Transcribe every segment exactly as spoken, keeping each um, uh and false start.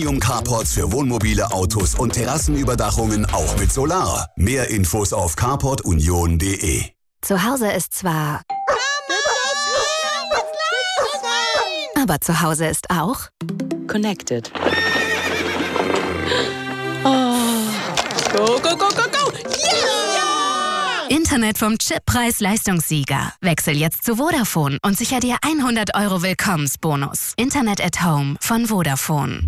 Carports für Wohnmobile, Autos und Terrassenüberdachungen auch mit Solar. Mehr Infos auf carport union punkt de. Zu Hause ist zwar... Aber zu Hause ist auch... Connected. Oh. Go, go, go, go, go! Yeah! Internet vom Chip Preis-Leistungssieger. Wechsel jetzt zu Vodafone und sicher dir hundert Euro Willkommensbonus. Internet at Home von Vodafone.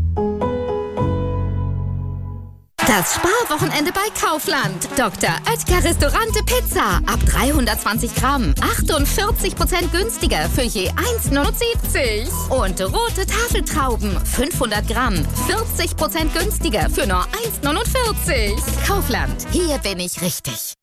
Das Sparwochenende bei Kaufland. Doktor Oetker Restaurante Pizza. Ab dreihundertzwanzig Gramm. achtundvierzig Prozent günstiger für je eins neunundsiebzig. Und rote Tafeltrauben. fünfhundert Gramm. vierzig Prozent günstiger für nur eins neunundvierzig. Kaufland. Hier bin ich richtig.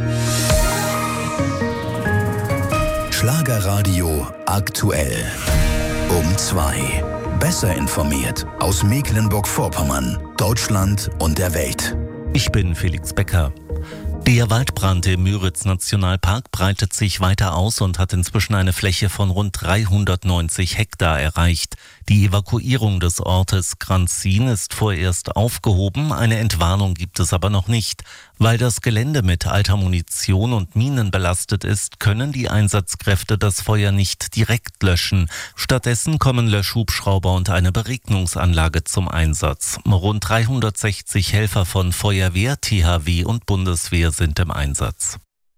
Schlagerradio aktuell. Um zwei. Besser informiert aus Mecklenburg-Vorpommern, Deutschland und der Welt. Ich bin Felix Becker. Der Waldbrand im Müritz-Nationalpark breitet sich weiter aus und hat inzwischen eine Fläche von rund dreihundertneunzig Hektar erreicht. Die Evakuierung des Ortes Granzin ist vorerst aufgehoben, eine Entwarnung gibt es aber noch nicht. Weil das Gelände mit alter Munition und Minen belastet ist, können die Einsatzkräfte das Feuer nicht direkt löschen. Stattdessen kommen Löschhubschrauber und eine Beregnungsanlage zum Einsatz. Rund dreihundertsechzig Helfer von Feuerwehr, T H W und Bundeswehr sind im Einsatz.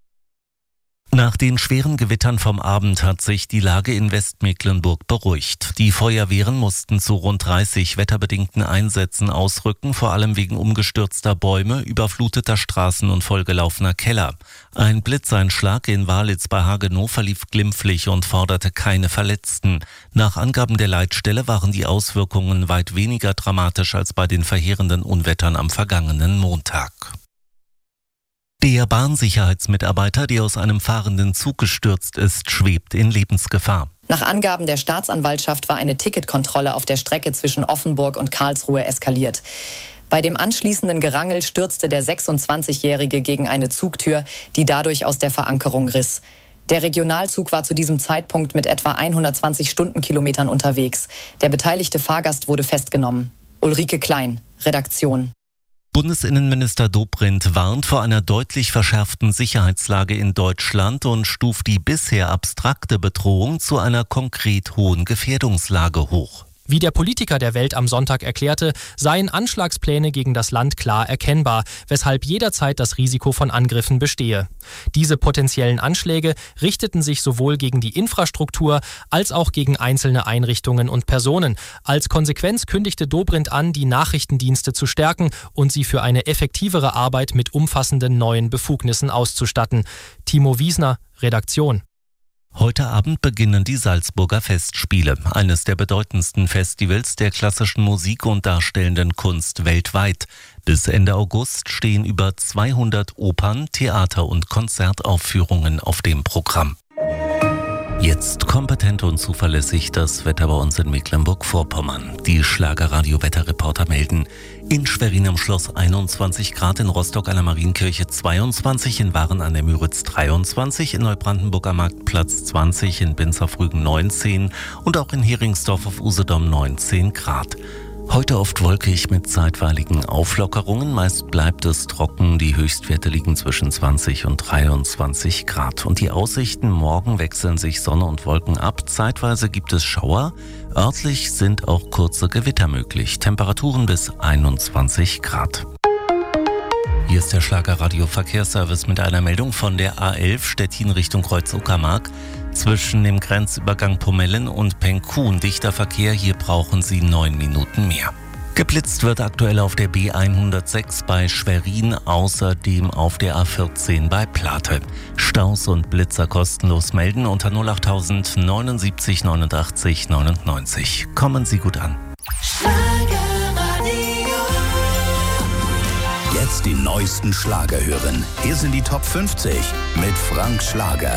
Nach den schweren Gewittern vom Abend hat sich die Lage in Westmecklenburg beruhigt. Die Feuerwehren mussten zu rund dreißig wetterbedingten Einsätzen ausrücken, vor allem wegen umgestürzter Bäume, überfluteter Straßen und vollgelaufener Keller. Ein Blitzeinschlag in Walitz bei Hagenow verlief glimpflich und forderte keine Verletzten. Nach Angaben der Leitstelle waren die Auswirkungen weit weniger dramatisch als bei den verheerenden Unwettern am vergangenen Montag. Der Bahnsicherheitsmitarbeiter, der aus einem fahrenden Zug gestürzt ist, schwebt in Lebensgefahr. Nach Angaben der Staatsanwaltschaft war eine Ticketkontrolle auf der Strecke zwischen Offenburg und Karlsruhe eskaliert. Bei dem anschließenden Gerangel stürzte der sechsundzwanzigjährige gegen eine Zugtür, die dadurch aus der Verankerung riss. Der Regionalzug war zu diesem Zeitpunkt mit etwa hundertzwanzig Stundenkilometern unterwegs. Der beteiligte Fahrgast wurde festgenommen. Ulrike Klein, Redaktion. Bundesinnenminister Dobrindt warnt vor einer deutlich verschärften Sicherheitslage in Deutschland und stuft die bisher abstrakte Bedrohung zu einer konkret hohen Gefährdungslage hoch. Wie der Politiker der Welt am Sonntag erklärte, seien Anschlagspläne gegen das Land klar erkennbar, weshalb jederzeit das Risiko von Angriffen bestehe. Diese potenziellen Anschläge richteten sich sowohl gegen die Infrastruktur als auch gegen einzelne Einrichtungen und Personen. Als Konsequenz kündigte Dobrindt an, die Nachrichtendienste zu stärken und sie für eine effektivere Arbeit mit umfassenden neuen Befugnissen auszustatten. Timo Wiesner, Redaktion. Heute Abend beginnen die Salzburger Festspiele, eines der bedeutendsten Festivals der klassischen Musik und darstellenden Kunst weltweit. Bis Ende August stehen über zweihundert Opern, Theater- und Konzertaufführungen auf dem Programm. Jetzt kompetent und zuverlässig das Wetter bei uns in Mecklenburg-Vorpommern. Die Schlagerradio-Wetterreporter melden: in Schwerin am Schloss einundzwanzig Grad, in Rostock an der Marienkirche zweiundzwanzig, in Waren an der Müritz dreiundzwanzig, in Neubrandenburg am Marktplatz zwanzig, in Binzerfrügen neunzehn und auch in Heringsdorf auf Usedom neunzehn Grad. Heute oft wolkig mit zeitweiligen Auflockerungen, meist bleibt es trocken, die Höchstwerte liegen zwischen zwanzig und dreiundzwanzig Grad. Und die Aussichten: morgen wechseln sich Sonne und Wolken ab, zeitweise gibt es Schauer, örtlich sind auch kurze Gewitter möglich, Temperaturen bis einundzwanzig Grad. Hier ist der Schlagerradio-Verkehrsservice mit einer Meldung von der A elf Stettin Richtung Kreuz-Uckermark. Zwischen dem Grenzübergang Pomellen und Penkun dichter Verkehr, hier brauchen Sie neun Minuten mehr. Geblitzt wird aktuell auf der B hundertsechs bei Schwerin, außerdem auf der A vierzehn bei Plate. Staus und Blitzer kostenlos melden unter null acht tausend neunundsiebzig neunundachtzig neunundneunzig. Kommen Sie gut an. Jetzt die neuesten Schlager hören. Hier sind die Top fünfzig mit Frank Schlager.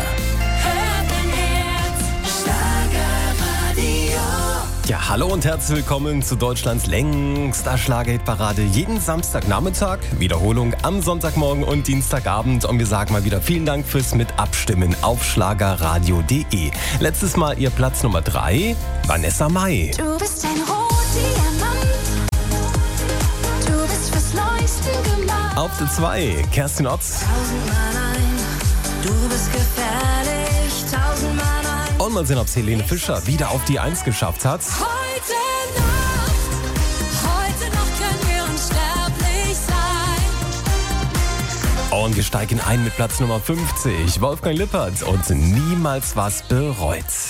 Ja, hallo und herzlich willkommen zu Deutschlands längster Schlagerhitparade. Jeden Samstagnachmittag, Wiederholung am Sonntagmorgen und Dienstagabend. Und wir sagen mal wieder vielen Dank fürs Mitabstimmen auf schlagerradio punkt de. Letztes Mal ihr Platz Nummer drei, Vanessa Mai. Du bist ein Rotdiamant, Auf der zwei, Kerstin Otz. Du bist gefährlich, tausendmal nein. Und mal sehen, ob Helene Fischer wieder auf die eins geschafft hat. Heute Nacht, heute Nacht können wir unsterblich sein. Und wir steigen ein mit Platz Nummer fünfzig. Wolfgang Lippert und Niemals was bereut.